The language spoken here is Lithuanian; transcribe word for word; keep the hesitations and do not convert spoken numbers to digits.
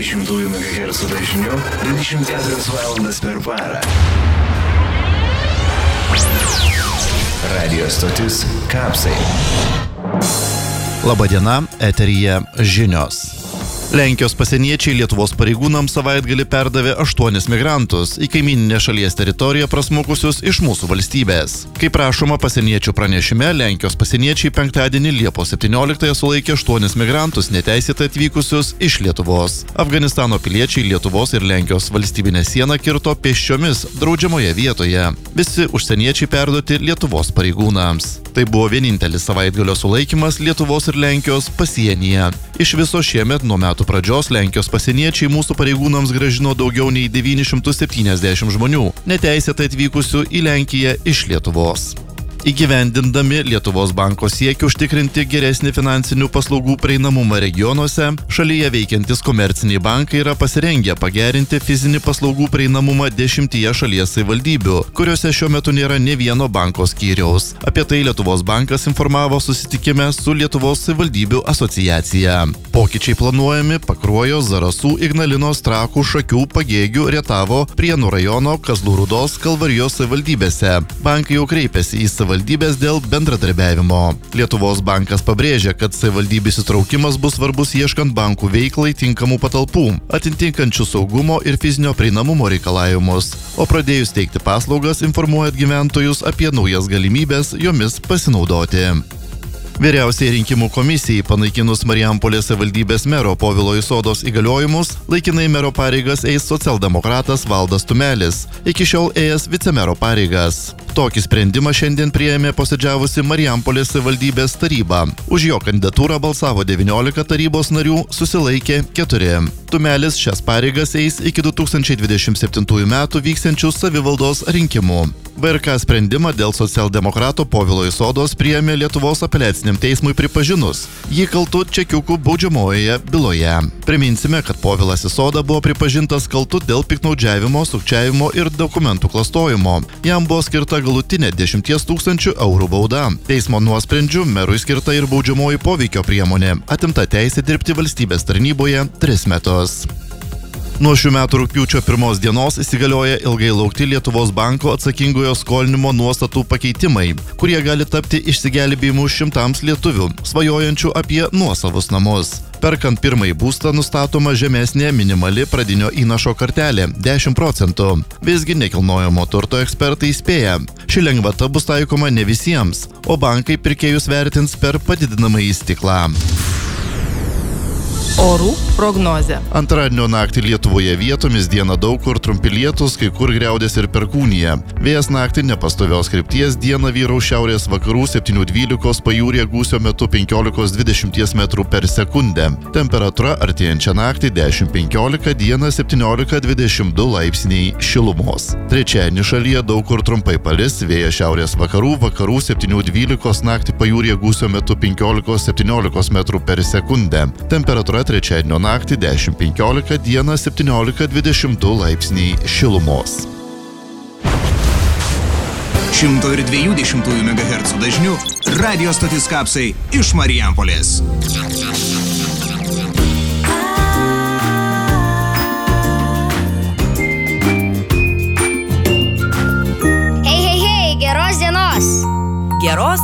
dvidešimt megahercų dažniu dvidešimt keturias valandas per parą. Radio stotis Kapsai. Labadiena, eteryje žinios. Lenkijos pasieniečiai Lietuvos pareigūnams savaitgalį perdavė aštuonis migrantus į kaimyninę šalies teritoriją prasmukusius iš mūsų valstybės. Kaip rašoma pasieniečių pranešime, Lenkijos pasieniečiai penktadienį Liepos septynioliktąją sulaikė aštuonis migrantus neteisėtai atvykusius iš Lietuvos. Afganistano piliečiai Lietuvos ir Lenkijos valstybinę sieną kirto pėsčiomis draudžiamoje vietoje. Visi užsieniečiai perduoti Lietuvos pareigūnams. Tai buvo vienintelis savaitgalio sulaikymas Lietuvos ir Lenkijos pasienyje. Iš viso šiemet nuo metų pradžios Lenkijos pasieniečiai mūsų pareigūnams grąžino daugiau nei devynis šimtus septyniasdešimt žmonių, neteisėtai atvykusių į Lenkiją iš Lietuvos. Įgyvendindami Lietuvos banko siekį užtikrinti geresnį finansinių paslaugų prieinamumą regionuose, šalyje veikiantis komerciniai bankai yra pasirengę pagerinti fizinį paslaugų prieinamumą dešimtyje šalies savivaldybių, kuriuose šiuo metu nėra nė vieno banko skyriaus. Apie tai Lietuvos bankas informavo susitikime su Lietuvos savivaldybių asociacija. Pokyčiai planuojami Pakruojo, Zarasų, Ignalinos, Trakų, Šakių, Pagėgių, Rietavo, Prienų rajono, Kazlų Rūdos, Kalvarijos savivaldybėse. Bankai jau kreipėsi į savivaldybės dėl bendradarbiavimo. Lietuvos bankas pabrėžia, kad savivaldybės įtraukimas bus svarbus ieškant bankų veiklai tinkamų patalpų, atitinkančių saugumo ir fizinio prieinamumo reikalavimus, o pradėjus teikti paslaugas informuojant gyventojus apie naujas galimybės jomis pasinaudoti. Vyriausiai rinkimų komisijai panaikinus Marijampolės savivaldybės mero Povilo Isodos įgaliojimus, laikinai mero pareigas eis socialdemokratas Valdas Tumelis, iki šiol ėjęs vicemero pareigas. Tokį sprendimą šiandien priėmė posėdžiavusi Marijampolės savivaldybės taryba. Už jo kandidatūrą balsavo devyniolika tarybos narių, susilaikė keturi. Tumelis šias pareigas eis iki du tūkstančiai dvidešimt septintųjų metų vyksiančių savivaldos rinkimų. V R K sprendimą dėl socialdemokrato Povilo Isodos priėmė Lietuvos apeliaciniam teismui pripažinus jį kaltu čekiukų baudžiamojoje byloje. Priminsime, kad Povilas Isoda buvo pripažintas kaltu dėl piktnaudžiavimo, sukčiavimo ir dokumentų klastojimo. Jam buvo skirta galutinė dešimties tūkstančių eurų bauda. Teismo nuosprendžiu merui skirta ir baudžiamoji poveikio priemonė, atimta teisė dirbti valstybės tarnyboje tris metus. Nuo šių metų rugpjūčio pirmos dienos įsigalioja ilgai laukti Lietuvos banko atsakingojo skolinimo nuostatų pakeitimai, kurie gali tapti išsigelbėjimu šimtams lietuvių, svajojančių apie nuosavus namus. Perkant pirmąjį būstą nustatoma žemesnė minimali pradinio įnašo kartelė – dešimt procentų. Visgi nekilnojamo turto ekspertai įspėja, ši lengvata bus taikoma ne visiems, o bankai pirkėjus vertins per padidinamąjį stiklą. Orų prognozė. Antradienio naktį Lietuvoje vietomis dieną daug kur trumpi lietūs, kai kur griaudės ir perkūnija. Vėjas naktį nepastovios krypties, dieną vyraus šiaurės vakarų septynių dvylikos, pajūryje gūsio metu penkiolikos dvidešimt metrų per sekundę. Temperatūra artėjančią naktį dešimt penkiolika, dieną septyniolika dvidešimt du laipsniai šilumos. Trečiadienį šalyje daug kur trumpai palis, vėjas šiaurės vakarų, vakarų septynių dvylikos, naktį pajūryje gūsio metu penkiolikos septyniolikos metrų per sekundę. Temperatūra trečiadienio naktį dešimt penkiolika, dieną septyniolika dvidešimt du laipsniai šilumos. šimto dviejų dešimtųjų megahercų dažniu radio stotis Kapsai iš Marijampolės. Hei, hei, hei, geros dienos! Geros